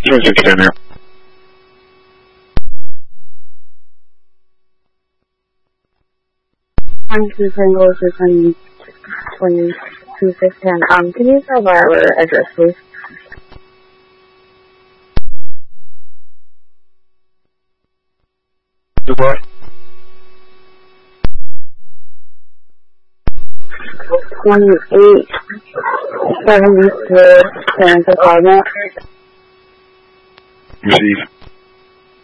26 down there. Two Tango to 2210. Can you provide our address, please? Do what? 2874 Parents Apartment. Receive.